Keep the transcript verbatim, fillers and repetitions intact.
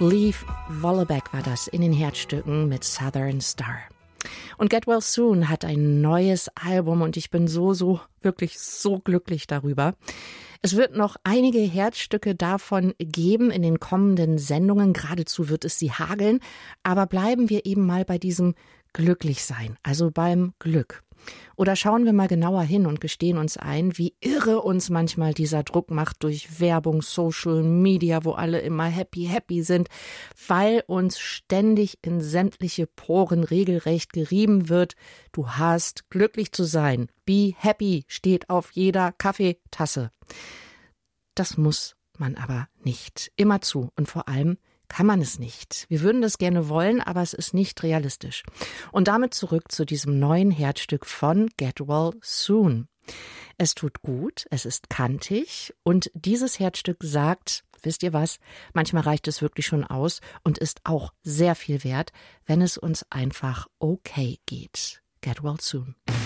Leif Vollebaek war das in den Herzstücken mit Southern Star. Und Get Well Soon hat ein neues Album und ich bin so, so, wirklich so glücklich darüber. Es wird noch einige Herzstücke davon geben in den kommenden Sendungen. Geradezu wird es sie hageln. Aber bleiben wir eben mal bei diesem Glücklichsein, also beim Glück. Oder schauen wir mal genauer hin und gestehen uns ein, wie irre uns manchmal dieser Druck macht durch Werbung, Social Media, wo alle immer happy, happy sind, weil uns ständig in sämtliche Poren regelrecht gerieben wird. Du hast glücklich zu sein. Be happy steht auf jeder Kaffeetasse. Das muss man aber nicht. Immerzu und vor allem kann man es nicht. Wir würden das gerne wollen, aber es ist nicht realistisch. Und damit zurück zu diesem neuen Herzstück von Get Well Soon. Es tut gut, es ist kantig und dieses Herzstück sagt, wisst ihr was, manchmal reicht es wirklich schon aus und ist auch sehr viel wert, wenn es uns einfach okay geht. Get Well Soon.